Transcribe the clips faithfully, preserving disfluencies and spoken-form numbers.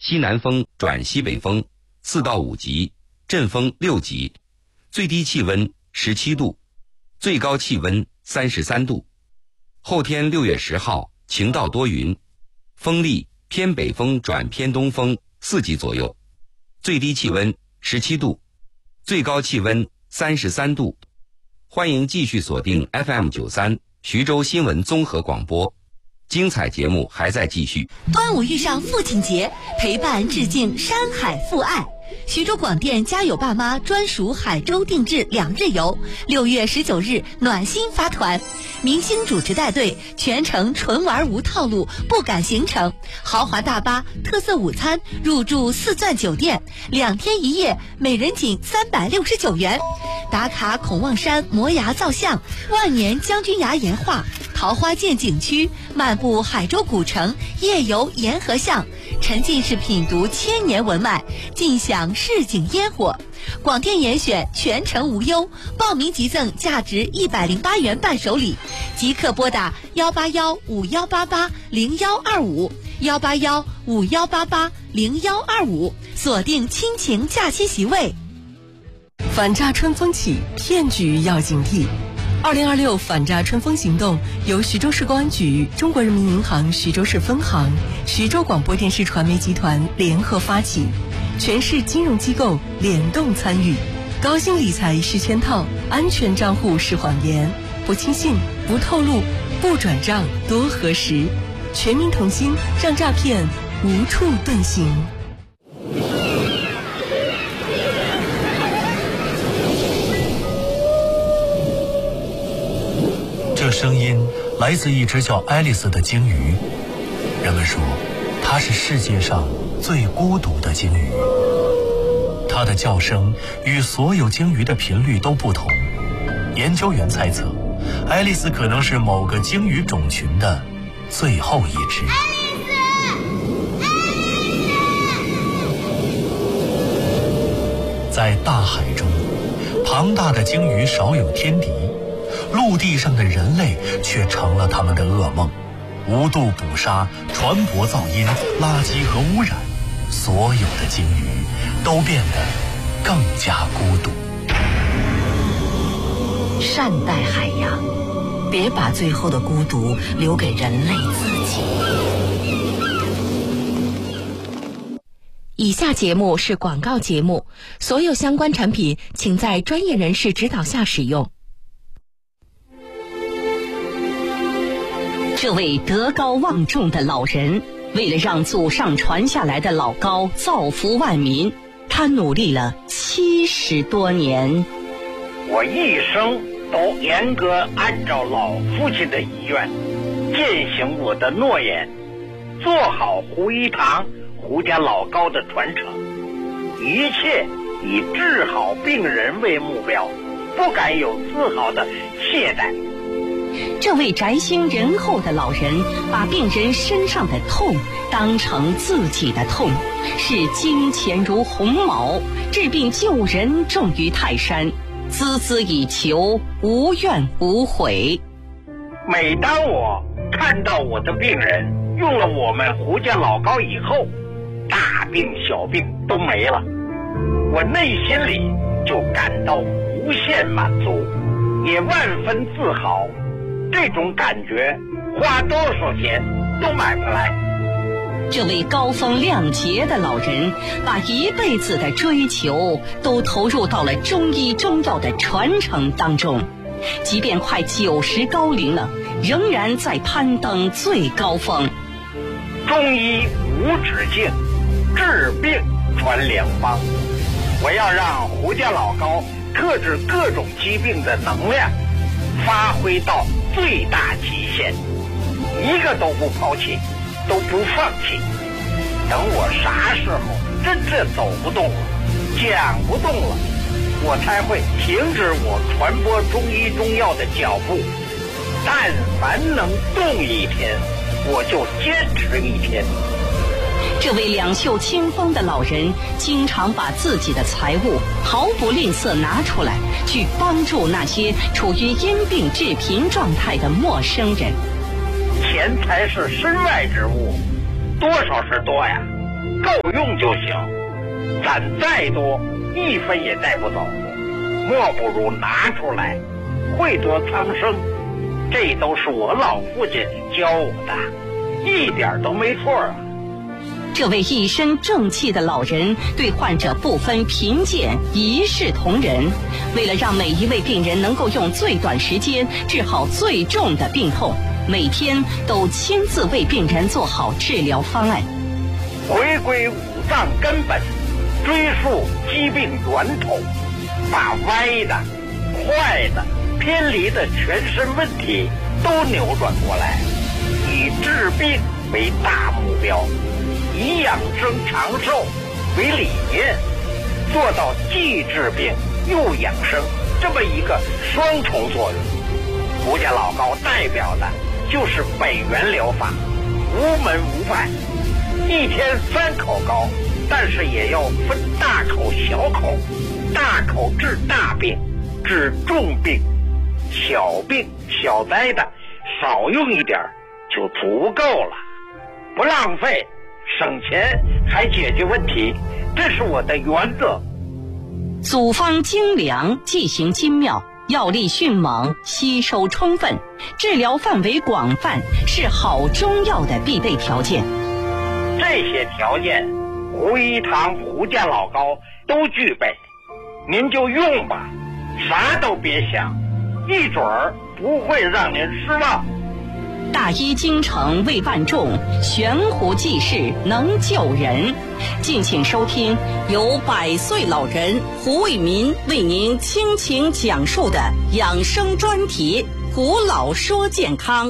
西南风转西北风，四到五级，阵风六级，最低气温十七度，最高气温三十三度。后天六月十号晴到多云，风力偏北风转偏东风四级左右，最低气温十七度，最高气温三十三度。欢迎继续锁定 F M 九三徐州新闻综合广播，精彩节目还在继续。 端午遇上父亲节，陪伴致敬山海父爱。徐州广电家有爸妈专属海州定制两日游，六月十九日暖心发团，明星主持带队，全程纯玩无套路，不赶行程，豪华大巴，特色午餐，入住四钻酒店，两天一夜，每人仅三百六十九元。打卡孔望山摩崖造像，万年将军崖岩画，桃花涧景区，漫步海州古城，夜游沿河巷，沉浸式品读千年文脉，尽享市井烟火。广电严选全程无忧，报名即赠价值一百零八元伴手礼，即刻拨打幺八幺五幺八八零幺二五幺八幺五幺八八零幺二五，锁定亲情假期席位。 反诈春风起，骗局要警惕。二零二六反诈春风行动由徐州市公安局、中国人民银行徐州市分行、徐州广播电视传媒集团联合发起，全市金融机构联动参与。高薪理财是圈套，安全账户是谎言，不轻信，不透露，不转账，多核实。全民同心，让诈骗无处遁形。 这声音来自一只叫爱丽丝的鲸鱼，人们说它是世界上最孤独的鲸鱼。它的叫声与所有鲸鱼的频率都不同，研究员猜测爱丽丝可能是某个鲸鱼种群的最后一只。在大海中，庞大的鲸鱼少有天敌，陆地上的人类却成了他们的噩梦。无度捕杀、船舶噪音、垃圾和污染，所有的鲸鱼都变得更加孤独。 善待海洋，别把最后的孤独留给人类自己。 以下节目是广告节目，所有相关产品请在专业人士指导下使用。 这位德高望重的老人，为了让祖上传下来的老高造福万民，他努力了七十多年。 我一生都严格按照老父亲的遗愿，践行我的诺言，做好胡一堂、胡家老高的传承，一切以治好病人为目标，不敢有丝毫的懈怠。 这位宅心仁厚的老人，把病人身上的痛当成自己的痛，视金钱如鸿毛，治病救人重于泰山，孜孜以求，无怨无悔。 每当我看到我的病人用了我们胡家老高以后，大病小病都没了，我内心里就感到无限满足，也万分自豪。这种感觉花多少钱都买不来。 这位高风亮节的老人，把一辈子的追求都投入到了中医中药的传承当中，即便快九十高龄了，仍然在攀登最高峰。 中医无止境，治病传良方。我要让胡家老高克制各种疾病的能量发挥到最大极限，一个都不抛弃，都不放弃。等我啥时候真正走不动了，讲不动了，我才会停止我传播中医中药的脚步。但凡能动一天，我就坚持一天。 这位两袖清风的老人，经常把自己的财物毫不吝啬拿出来，去帮助那些处于因病致贫状态的陌生人。 钱财是身外之物，多少是多呀，够用用就行，攒再多一分也带不走，莫不如拿出来惠泽苍生。这都是我老父亲教我的，一点都没错啊。 这位一身正气的老人对患者不分贫贱，一视同仁。为了让每一位病人能够用最短时间治好最重的病痛，每天都亲自为病人做好治疗方案， 回归五脏根本，追溯疾病源头，把歪的、坏的、偏离的全身问题都扭转过来，以治病为大目标，以养生长寿为理念，做到既治病又养生这么一个双重作用。胡家老高代表的就是本源疗法，无门无派，一天三口高，但是也要分大口小口，大口治大病，治重病，小病小灾的少用一点就足够了，不浪费，省钱还解决问题，这是我的原则。 组方精良，剂型精妙，药力迅猛，吸收充分，治疗范围广泛，是好中药的必备条件。 这些条件胡一堂胡家老高都具备，您就用吧，啥都别想，一准儿不会让您失望。 大医精诚为万众，悬壶济世能救人。敬请收听由百岁老人胡卫民为您倾情讲述的养生专题《胡老说健康》。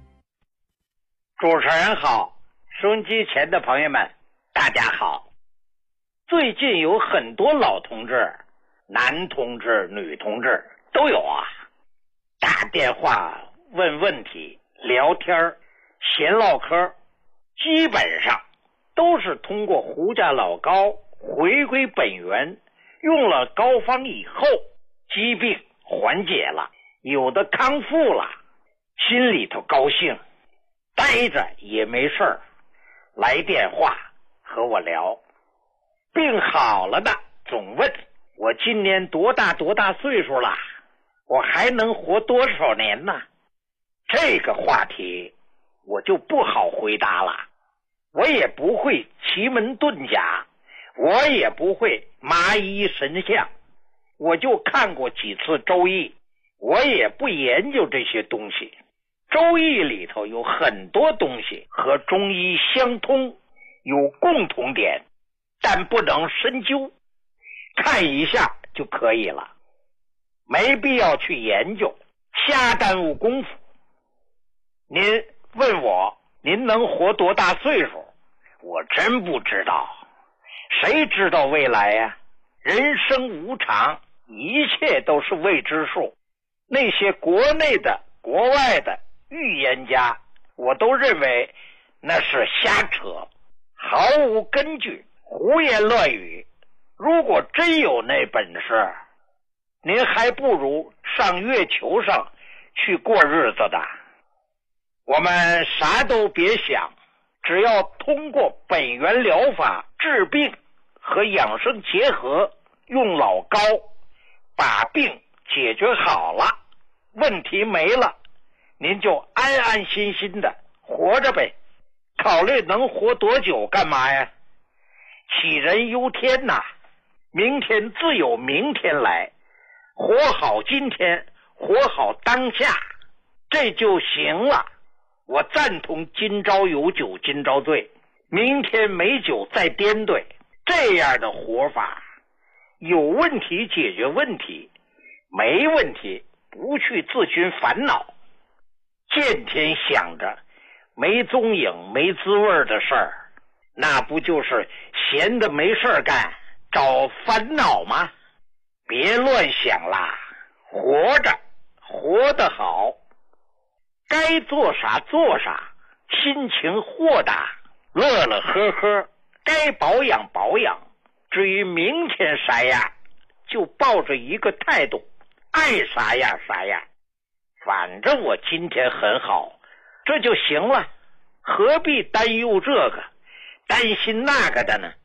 主持人好，收音机前的朋友们大家好。最近有很多老同志，男同志女同志都有啊，打电话问问题，聊天闲唠嗑，基本上都是通过胡家老高回归本源，用了膏方以后，疾病缓解了，有的康复了，心里头高兴，待着也没事儿，来电话和我聊。病好了的总问我今年多大多大岁数了，我还能活多少年呢？这个话题我就不好回答了，我也不会奇门遁甲，我也不会麻衣神相，我就看过几次周易，我也不研究这些东西。周易里头有很多东西和中医相通，有共同点，但不能深究，看一下就可以了，没必要去研究，瞎耽误功夫。您问我您能活多大岁数，我真不知道，谁知道未来呀？人生无常，一切都是未知数。那些国内的国外的预言家，我都认为那是瞎扯，毫无根据，胡言乱语。如果真有那本事，您还不如上月球上去过日子的。我们啥都别想，只要通过本源疗法治病和养生结合，用老膏把病解决好了，问题没了，您就安安心心的活着呗，考虑能活多久干嘛呀？杞人忧天呐，明天自有明天来，活好今天，活好当下，这就行了。我赞同今朝有酒今朝醉，明天没酒再颠兑，这样的活法，有问题解决问题，没问题不去自寻烦恼，见天想着没踪影没滋味的事儿，那不就是闲的没事干找烦恼吗？别乱想啦，活着活得好，该做啥做啥，心情豁达，乐乐呵呵，该保养保养。至于明天啥样，就抱着一个态度，爱啥样啥样，反正我今天很好，这就行了，何必担忧这个担心那个的呢？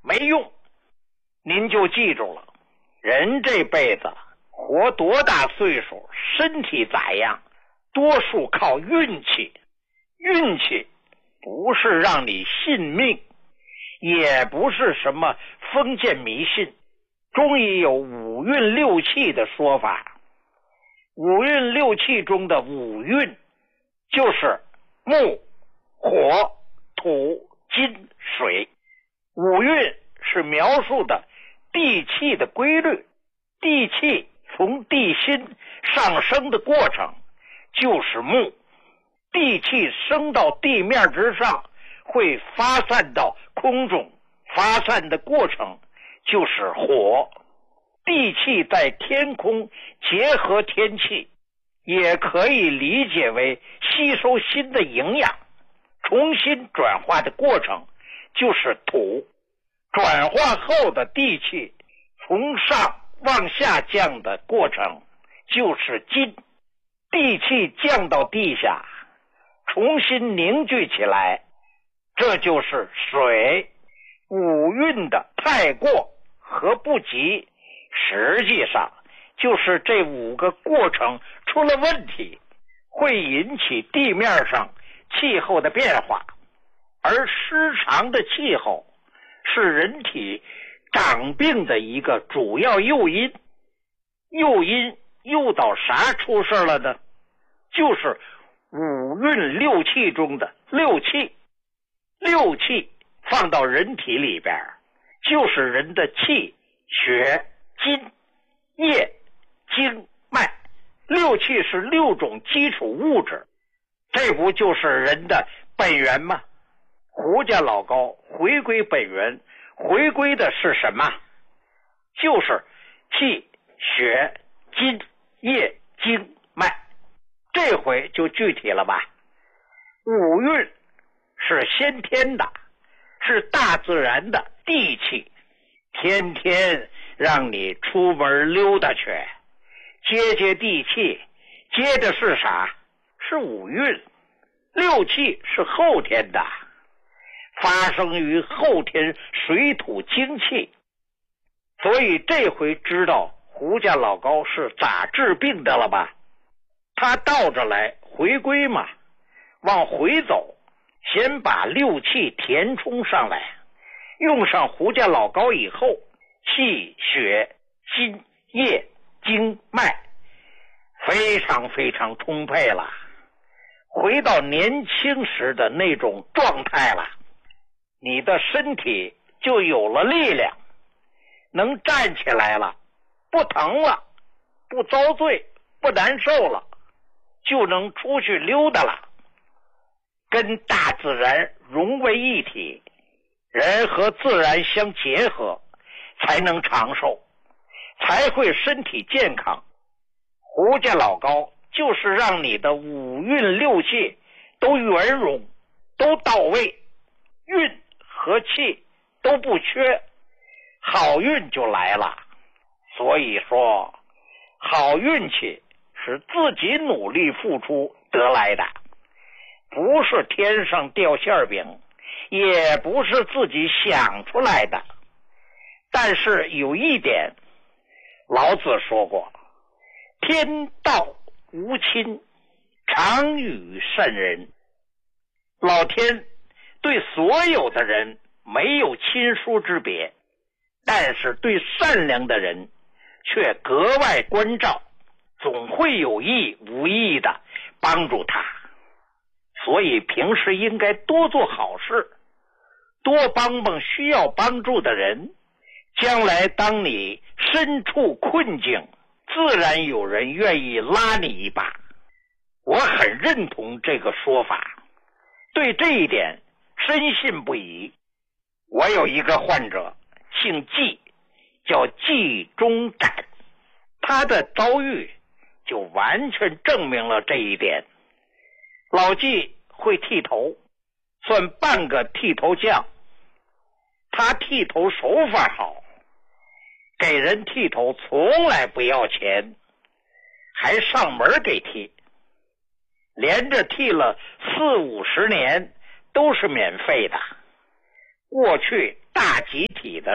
没用。您就记住了，人这辈子活多大岁数，身体咋样，多数靠运气。运气不是让你信命，也不是什么封建迷信。中医有五运六气的说法，五运六气中的五运就是木、火、土、金、水。五运是描述的地气的规律，地气从地心上升的过程就是木，地气升到地面之上会发散到空中，发散的过程就是火。地气在天空结合天气，也可以理解为吸收新的营养，重新转化的过程就是土。转化后的地气从上往下降的过程就是金。地气降到地下，重新凝聚起来，这就是水。五运的太过和不及，实际上就是这五个过程出了问题，会引起地面上气候的变化。而失常的气候是人体长病的一个主要诱因。诱因诱导啥出事了呢？就是五运六气中的六气。六气放到人体里边，就是人的气、血、津、液、经、脉。六气是六种基础物质，这不就是人的本源吗？胡家老高回归本源，回归的是什么？就是气、血、津、液、经、脉。这回就具体了吧。五运是先天的，是大自然的地气，天天让你出门溜达去，接接地气。接的是啥？是五运。六气是后天的，发生于后天水土精气。所以这回知道胡家老高是咋治病的了吧？他倒着来回归嘛，往回走，先把六气填充上来，用上胡家老高以后，气、血、津、液、经、脉非常非常充沛了，回到年轻时的那种状态了。你的身体就有了力量，能站起来了，不疼了，不遭罪，不难受了，就能出去溜达了。跟大自然融为一体，人和自然相结合，才能长寿，才会身体健康。胡家老高就是让你的五运六气都圆融，都到位，运和气都不缺，好运就来了。所以说，好运气是自己努力付出得来的，不是天上掉馅饼，也不是自己想出来的。但是有一点，老子说过，天道无亲，常与善人。老天对所有的人没有亲疏之别，但是对善良的人却格外关照，总会有意无意的帮助他。所以平时应该多做好事，多帮帮需要帮助的人，将来当你身处困境，自然有人愿意拉你一把。我很认同这个说法，对这一点深信不疑。我有一个患者姓季，叫季中展，他的遭遇就完全证明了这一点。老季会剃头，算半个剃头匠。他剃头手法好，给人剃头从来不要钱，还上门给剃，连着剃了四五十年都是免费的。过去大集体的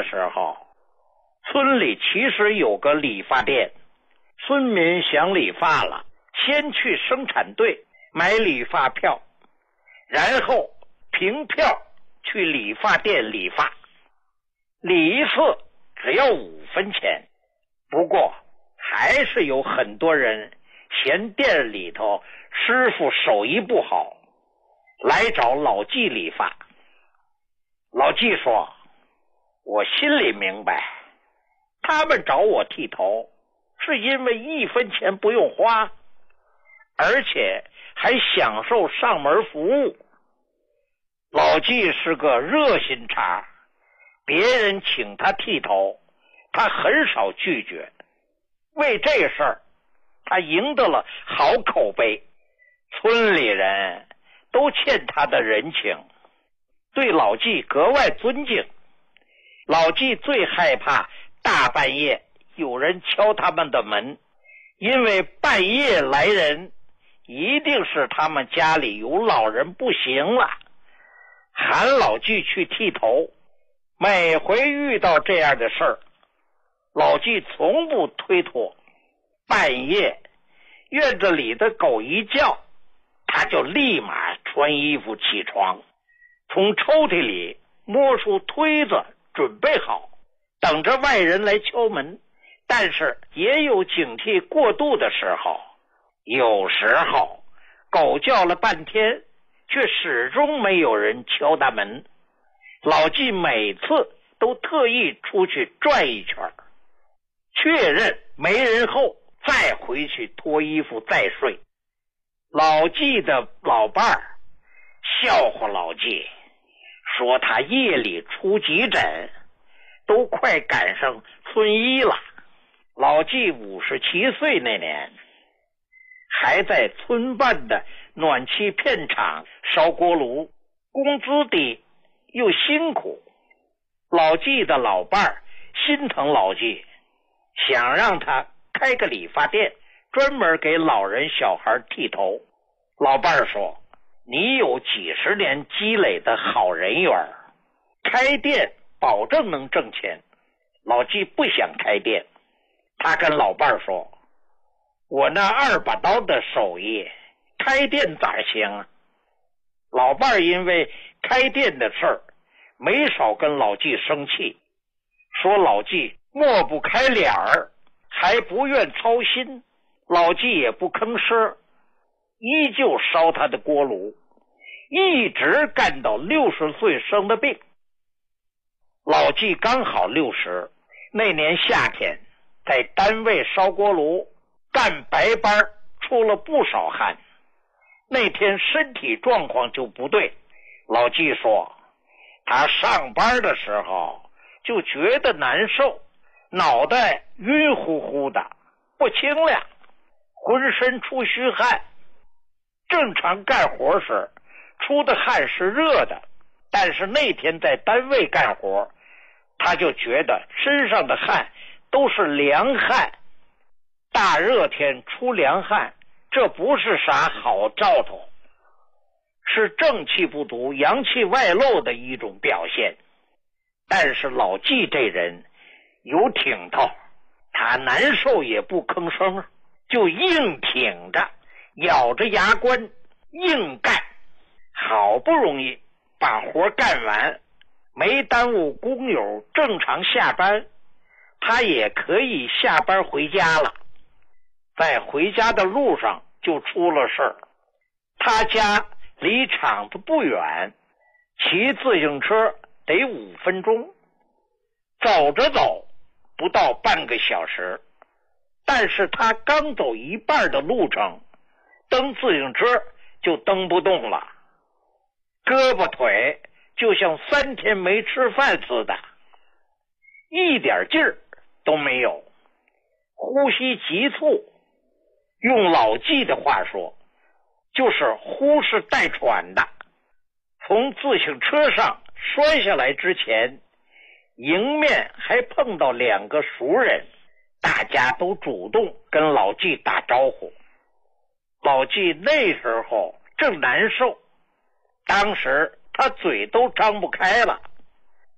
的时候，村里其实有个理发店，村民想理发了，先去生产队买理发票，然后凭票去理发店理发，理一次只要五分钱。不过还是有很多人嫌店里头师傅手艺不好，来找老纪理发。老纪说，我心里明白，他们找我剃头是因为一分钱不用花，而且还享受上门服务。老纪是个热心肠，别人请他剃头，他很少拒绝。为这事儿，他赢得了好口碑，村里人都欠他的人情，对老纪格外尊敬。老纪最害怕大半夜有人敲他们的门，因为半夜来人一定是他们家里有老人不行了，喊老纪去剃头。每回遇到这样的事儿，老纪从不推脱，半夜院子里的狗一叫，他就立马穿衣服起床，从抽屉里摸出推子准备好，等着外人来敲门。但是也有警惕过度的时候，有时候狗叫了半天，却始终没有人敲他门。老纪每次都特意出去转一圈，确认没人后再回去脱衣服再睡。老纪的老伴儿笑话老纪，说他夜里出急诊，都快赶上村医了。老纪五十七岁那年，还在村办的暖气片厂烧锅炉，工资低又辛苦。老纪的老伴儿心疼老纪，想让他开个理发店，专门给老人小孩剃头。老伴儿说，你有几十年积累的好人缘，开店保证能挣钱。老纪不想开店，他跟老伴儿说，我那二把刀的手艺开店咋行啊？老伴儿因为开店的事儿没少跟老纪生气，说老纪抹不开脸儿，还不愿操心。老纪也不吭声，依旧烧他的锅炉，一直干到六十岁生的病。老纪刚好六十，那年夏天在单位烧锅炉干白班，出了不少汗。那天身体状况就不对，老纪说他上班的时候就觉得难受，脑袋晕乎乎的，不清亮，浑身出虚汗。正常干活时出的汗是热的，但是那天在单位干活，他就觉得身上的汗都是凉汗。大热天出凉汗，这不是啥好兆头，是正气不足、阳气外露的一种表现。但是老纪这人有挺头，他难受也不吭声，就硬挺着，咬着牙关硬干。好不容易把活干完，没耽误工友正常下班，他也可以下班回家了。在回家的路上就出了事儿，他家离厂子不远，骑自行车得五分钟，走着走不到半个小时。但是他刚走一半的路程，蹬自行车就蹬不动了，胳膊腿就像三天没吃饭似的，一点劲儿都没有，呼吸急促，用老纪的话说，就是呼是带喘的。从自行车上摔下来之前，迎面还碰到两个熟人，大家都主动跟老纪打招呼。老纪那时候正难受，当时他嘴都张不开了，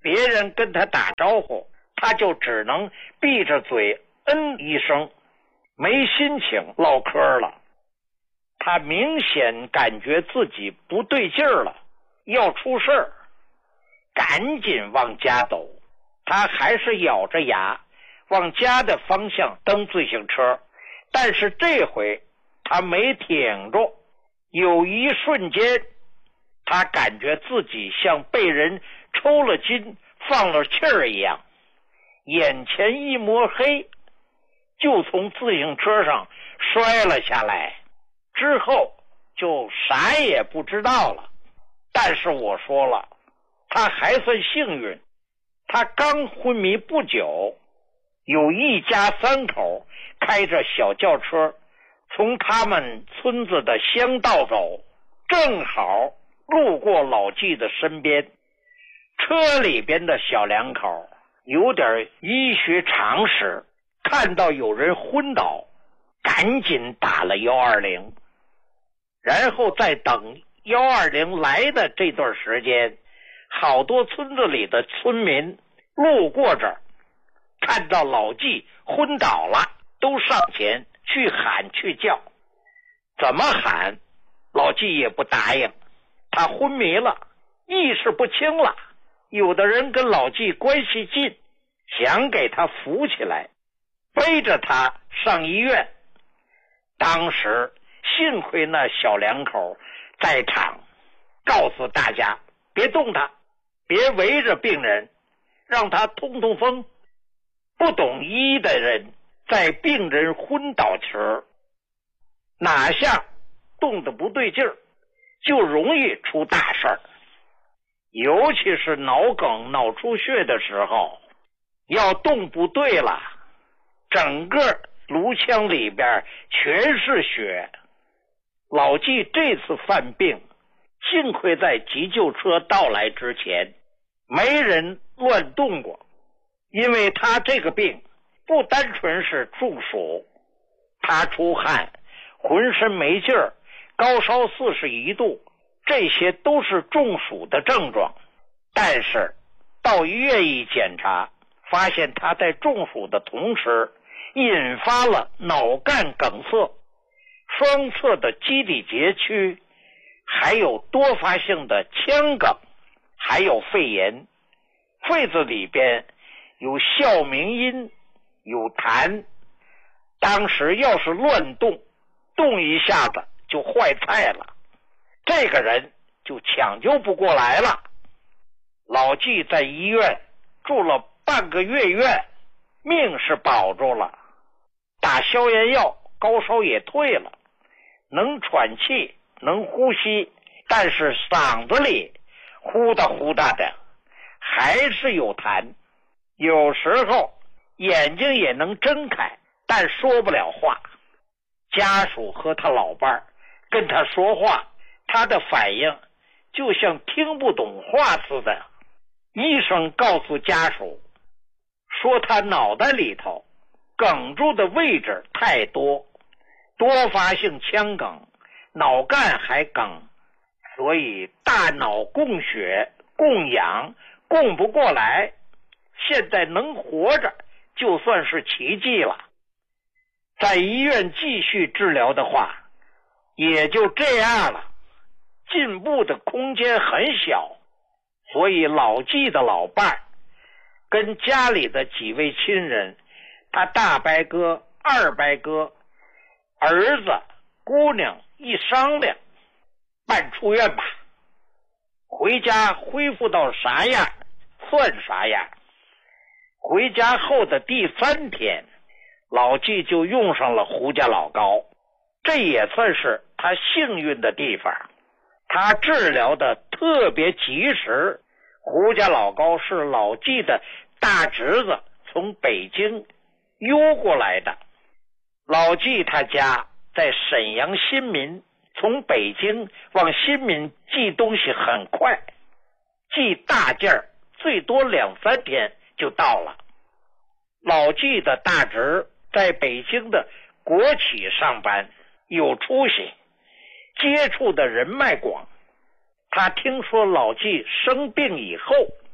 别人跟他打招呼，他就只能闭着嘴嗯一声，没心情唠嗑了。他明显感觉自己不对劲儿了，要出事儿，赶紧往家走。他还是咬着牙往家的方向蹬自行车，但是这回他没挺住。有一瞬间，他感觉自己像被人抽了筋放了气儿一样，眼前一抹黑，就从自行车上摔了下来，之后就啥也不知道了。但是我说了，他还算幸运，他刚昏迷不久，有一家三口开着小轿车从他们村子的乡道走，正好路过老纪的身边。车里边的小两口有点医学常识，看到有人昏倒，赶紧打了一二零。然后在等一二零来的这段时间，好多村子里的村民路过这儿，看到老纪昏倒了，都上前去喊去叫。怎么喊老纪也不答应，他昏迷了，意识不清了。有的人跟老纪关系近，想给他扶起来，背着他上医院。当时幸亏那小两口在场，告诉大家别动他，别围着病人，让他通通风。不懂医的人在病人昏倒时，哪下动得不对劲儿，就容易出大事儿。尤其是脑梗脑出血的时候，要动不对了，整个颅腔里边全是血。老纪这次犯病，幸亏在急救车到来之前没人乱动过，因为他这个病不单纯是中暑，他出汗，浑身没劲儿，高烧四十一度，这些都是中暑的症状。但是到医院一检查，发现他在中暑的同时引发了脑干梗塞、双侧的基底节区，还有多发性的腔梗，还有肺炎。肺子里边有哮鸣音，有痰，当时要是乱动，动一下子就坏菜了，这个人就抢救不过来了。老纪在医院住了半个月院，命是保住了，打消炎药，高烧也退了，能喘气，能呼吸，但是嗓子里呼哒呼哒的，还是有痰，有时候眼睛也能睁开，但说不了话。家属和他老伴儿跟他说话，他的反应就像听不懂话似的。医生告诉家属说，他脑袋里头梗住的位置太多，多发性腔梗，脑干还梗，所以大脑供血供氧供不过来，现在能活着就算是奇迹了。在医院继续治疗的话，也就这样了，进步的空间很小。所以老纪的老伴儿跟家里的几位亲人，他大伯哥、二伯哥、儿子、姑娘一商量，办出院吧，回家恢复到啥样算啥样。回家后的第三天，老纪就用上了胡家老膏，这也算是他幸运的地方。他治疗的特别及时，胡家老膏是老纪的大侄子从北京邮过来的。老纪他家在沈阳新民，从北京往新民寄东西很快，寄大件儿最多两三天就到了。老纪的大侄在北京的国企上班，有出息，接触的人脉广。他听说老纪生病以后，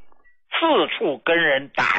四处跟人打